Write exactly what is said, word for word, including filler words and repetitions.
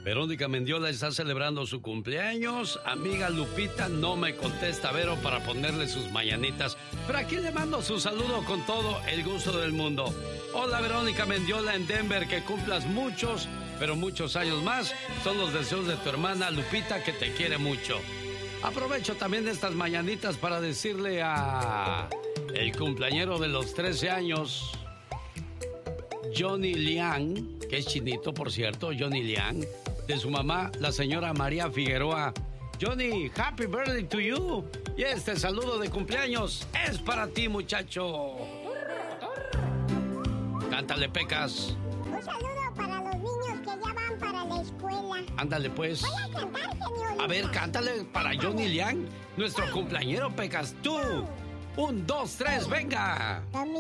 Verónica Mendiola está celebrando su cumpleaños. Amiga Lupita no me contesta Vero para ponerle sus mañanitas. Pero aquí le mando su saludo con todo el gusto del mundo. Hola Verónica Mendiola en Denver, que cumplas muchos, pero muchos años más. Son los deseos de tu hermana Lupita, que te quiere mucho. Aprovecho también estas mañanitas para decirle a el cumpleañero de los trece años, Johnny Liang, que es chinito, por cierto, Johnny Liang, de su mamá, la señora María Figueroa. Johnny, happy birthday to you. Y este saludo de cumpleaños es para ti, muchacho. Cántale, Pecas. Un saludo para los niños que ya van para la escuela. Ándale, pues. Voy a cantar, genio. A ver, cántale para Johnny Liang, nuestro cumpleañero, Pecas. Tú. Un, dos, tres, venga.